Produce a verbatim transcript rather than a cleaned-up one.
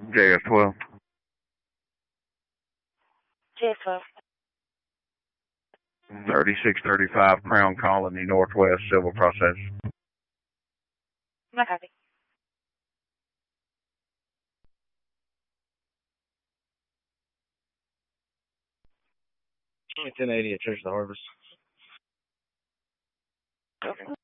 J F twelve. J F twelve. thirty-six thirty-five Crown Colony Northwest Civil Process. Not happy. ten eighty at Church of the Harvest. Okay.